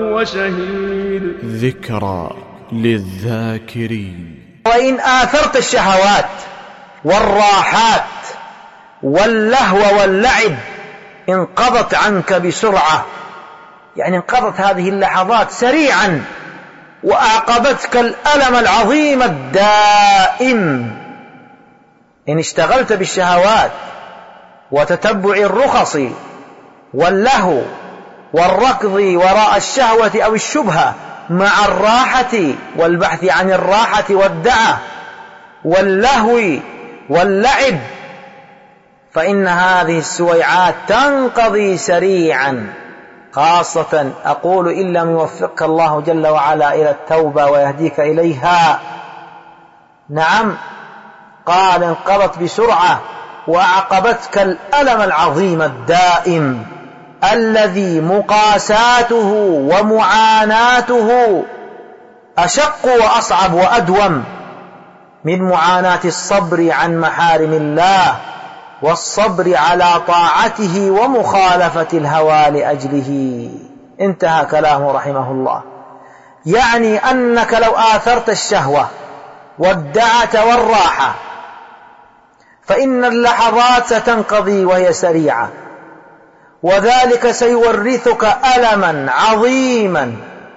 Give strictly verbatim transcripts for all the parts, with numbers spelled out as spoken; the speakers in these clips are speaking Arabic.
وشهيد. ذكرى للذاكرين. وإن آثرت الشهوات والراحات واللهو واللعب انقضت عنك بسرعة، يعني انقضت هذه اللحظات سريعا، وأعقبتك الألم العظيم الدائم. إن اشتغلت بالشهوات وتتبع الرخص واللهو والركض وراء الشهوة أو الشبهة مع الراحة والبحث عن الراحة والدعة واللهو واللعب، فإن هذه السويعات تنقضي سريعا، خاصة أقول إن لم يوفقك الله جل وعلا إلى التوبة ويهديك إليها. نعم، قال انقضت بسرعة وأعقبتك الألم العظيم الدائم الذي مقاساته ومعاناته أشق وأصعب وأدوم من معاناة الصبر عن محارم الله والصبر على طاعته ومخالفة الهوى لأجله. انتهى كلامه رحمه الله. يعني أنك لو آثرت الشهوة والدعة والراحة فإن اللحظات ستنقضي وهي سريعة، وذلك سيورثك ألما عظيما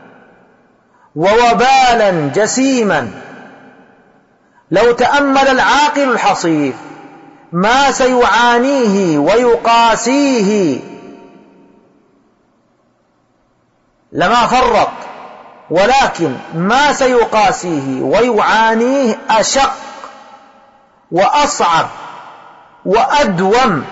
ووبالا جسيما. لو تأمل العاقل الحصيف ما سيعانيه ويقاسيه لما فرط، ولكن ما سيقاسيه ويعانيه أشق وأصعب وأدوم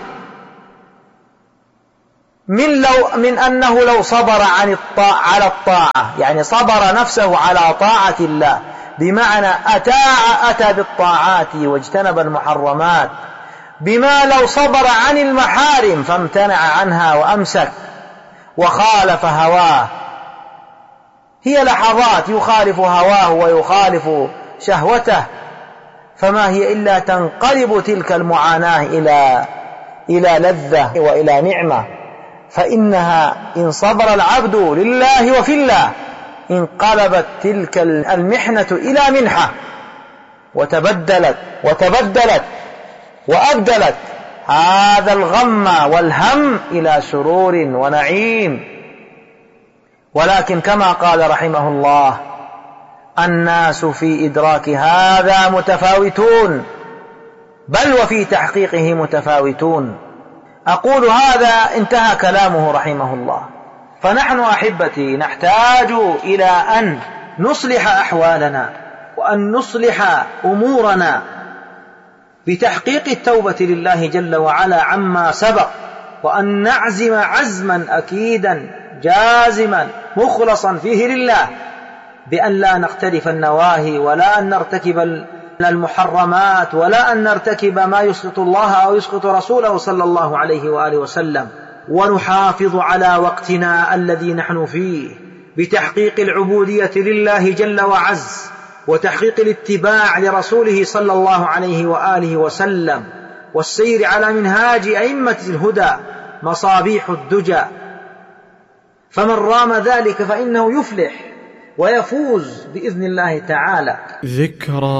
من, لو من أنه لو صبر عن الطاعة على الطاعة، يعني صبر نفسه على طاعة الله، بمعنى أتاع أتى بالطاعات واجتنب المحرمات، بما لو صبر عن المحارم فامتنع عنها وأمسك وخالف هواه. هي لحظات يخالف هواه ويخالف شهوته، فما هي إلا تنقلب تلك المعاناة إلى إلى لذة وإلى نعمة. فإنها إن صبر العبد لله وفي الله انقلبت تلك المحنة إلى منحة، وتبدلت وتبدلت وأبدلت هذا الغم والهم إلى سرور ونعيم. ولكن كما قال رحمه الله: الناس في إدراك هذا متفاوتون، بل وفي تحقيقه متفاوتون. أقول هذا انتهى كلامه رحمه الله. فنحن أحبتي نحتاج إلى أن نصلح أحوالنا وأن نصلح أمورنا بتحقيق التوبة لله جل وعلا عما سبق، وأن نعزم عزما أكيدا جازما مخلصا فيه لله، بأن لا نختلف النواهي ولا أن نرتكب المحرمات ولا أن نرتكب ما يسخط الله أو يسخط رسوله صلى الله عليه وآله وسلم، ونحافظ على وقتنا الذي نحن فيه بتحقيق العبودية لله جل وعز وتحقيق الاتباع لرسوله صلى الله عليه وآله وسلم، والسير على منهاج أئمة الهدى مصابيح الدجى. فمن رام ذلك فإنه يفلح ويفوز بإذن الله تعالى. ذكرى